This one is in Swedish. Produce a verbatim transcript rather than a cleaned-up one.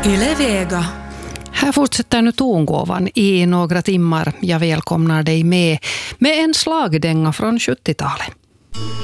Yle Vega. Här fortsätter nu tongåvan i några timmar. Jag välkomnar dig med med en slagdänga från sjuttiotalet.